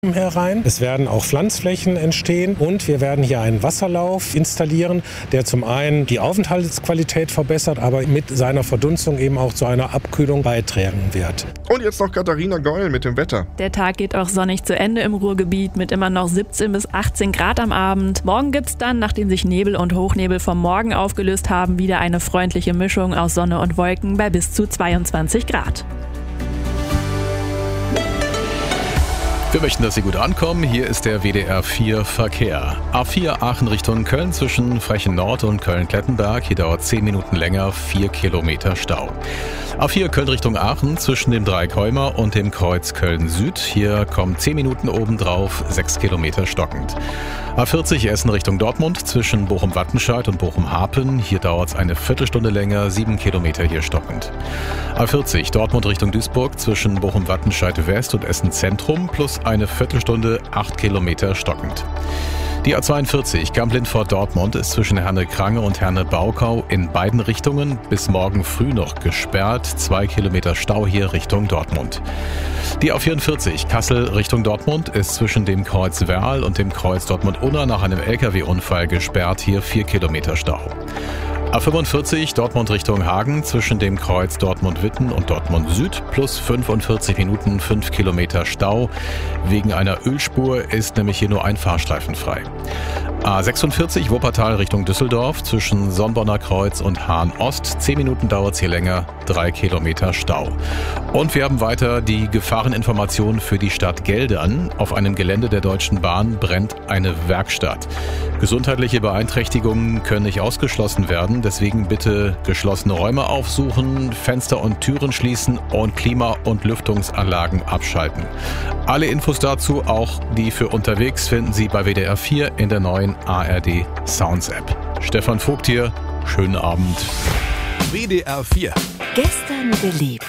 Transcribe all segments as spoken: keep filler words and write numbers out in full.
herein. Es werden auch Pflanzflächen entstehen und wir werden hier einen Wasserlauf installieren, der zum einen die Aufenthaltsqualität verbessert, aber mit seiner Verdunstung eben auch zu einer Abkühlung beitragen wird. Und jetzt noch Katharina Geul mit dem Wetter. Der Tag geht auch sonnig zu Ende im Ruhrgebiet mit immer noch siebzehn bis achtzehn Grad am Abend. Morgen gibt's dann, nachdem sich Nebel und Hochnebel vom Morgen aufgelöst haben, wieder eine freundliche Mischung aus Sonne und Wolken bei bis zu zweiundzwanzig Grad. Wir möchten, dass Sie gut ankommen. Hier ist der W D R vier Verkehr. A vier Aachen Richtung Köln zwischen Frechen Nord und Köln-Klettenberg. Hier dauert zehn Minuten länger, vier Kilometer Stau. A vier Köln Richtung Aachen zwischen dem Dreieck-Heumer und dem Kreuz Köln Süd. Hier kommen zehn Minuten obendrauf, sechs Kilometer stockend. A vierzig Essen Richtung Dortmund zwischen Bochum-Wattenscheid und Bochum-Harpen. Hier dauert es eine Viertelstunde länger, sieben Kilometer hier stockend. A vierzig Dortmund Richtung Duisburg zwischen Bochum-Wattenscheid West und Essen Zentrum plus eine Viertelstunde, acht Kilometer stockend. Die A zweiundvierzig Kamp-Lindfort Dortmund ist zwischen Herne-Krange und Herne-Baukau in beiden Richtungen bis morgen früh noch gesperrt. Zwei Kilometer Stau hier Richtung Dortmund. Die A vierundvierzig Kassel Richtung Dortmund ist zwischen dem Kreuz Werl und dem Kreuz Dortmund-Unna nach einem L K W-Unfall gesperrt. Hier vier Kilometer Stau. A fünfundvierzig Dortmund Richtung Hagen zwischen dem Kreuz Dortmund-Witten und Dortmund Süd plus fünfundvierzig Minuten, fünf Kilometer Stau. Wegen einer Ölspur ist nämlich hier nur ein Fahrstreifen frei. A sechsundvierzig Wuppertal Richtung Düsseldorf zwischen Sonnbonner Kreuz und Hahn Ost. zehn Minuten dauert es hier länger, drei Kilometer Stau. Und wir haben weiter die Gefahreninformation für die Stadt Geldern. Auf einem Gelände der Deutschen Bahn brennt eine Werkstatt. Gesundheitliche Beeinträchtigungen können nicht ausgeschlossen werden, deswegen bitte geschlossene Räume aufsuchen, Fenster und Türen schließen und Klima- und Lüftungsanlagen abschalten. Alle Infos dazu, auch die für unterwegs, finden Sie bei W D R vier in der neuen A R D Sounds App. Stefan Vogt hier, schönen Abend. W D R vier. Gestern geliebt.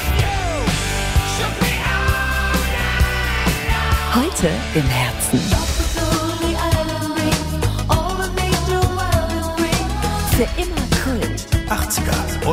Heute im Herzen.